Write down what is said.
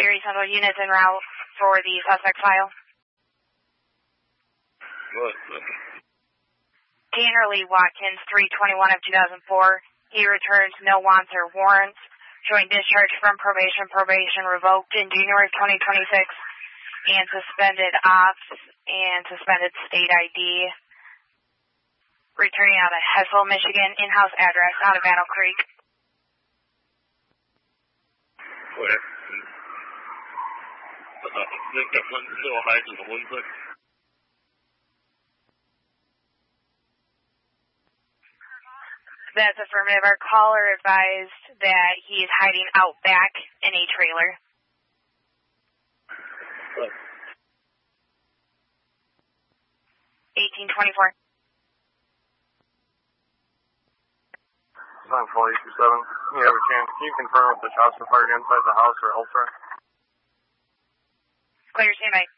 Erie Central units en route for the suspect file. What? Tanner Lee Watkins, 3/21 of 2004. He returns no wants or warrants, showing discharge from probation, probation revoked in January of 2026, and suspended ops and suspended state ID. Returning out of Hessel, Michigan, in-house address out of Battle Creek. Where? 那个是我孩子的婚证。 That's affirmative. Our caller advised that he is hiding out back in a trailer. What? 1824. 94827. You have a chance. Can you confirm if the shots were fired inside the house or elsewhere? Clear, stand by.